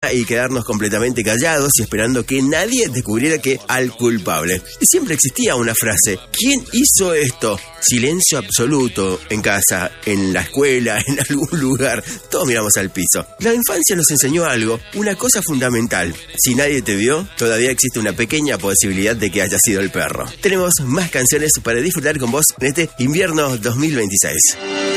y quedarnos completamente callados y esperando que nadie descubriera que al culpable. Y siempre existía una frase: ¿quién hizo esto? Silencio absoluto en casa, en la escuela, en algún lugar. Todos miramos al piso. La infancia nos enseñó algo, una cosa fundamental. Si nadie te vio, todavía existe una pequeña posibilidad de que haya sido el perro. Tenemos más canciones para disfrutar con vos en este invierno 2026.